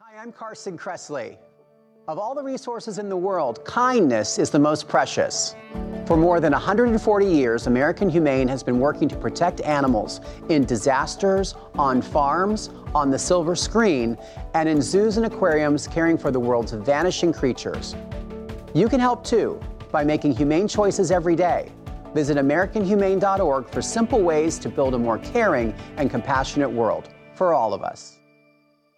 Hi, I'm Carson Kressley. Of all the resources in the world, kindness is the most precious. For more than 140 years, American Humane has been working to protect animals in disasters, on farms, on the silver screen, and in zoos and aquariums caring for the world's vanishing creatures. You can help too by making humane choices every day. Visit AmericanHumane.org for simple ways to build a more caring and compassionate world for all of us.